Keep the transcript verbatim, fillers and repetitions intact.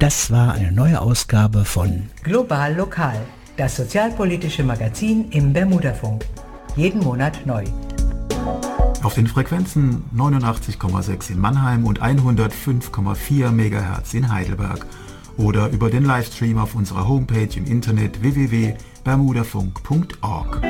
Das war eine neue Ausgabe von Global Lokal, das sozialpolitische Magazin im Bermudafunk. Jeden Monat neu. Auf den Frequenzen neunundachtzig Komma sechs in Mannheim und hundertfünf Komma vier Megahertz in Heidelberg oder über den Livestream auf unserer Homepage im Internet w w w punkt bermudafunk punkt org.